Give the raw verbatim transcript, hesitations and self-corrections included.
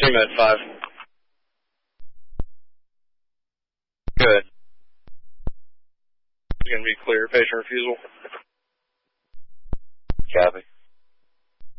Two med five. Good. It's going to be clear. Patient refusal. Copy.